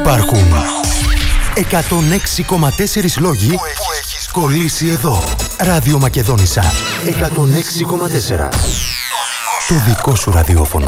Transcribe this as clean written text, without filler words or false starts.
Υπάρχουν 106,4 λόγοι που έχεις κολλήσει εδώ. Ράδιο Μακεδόνισσα 106,4. Το δικό σου ραδιόφωνο.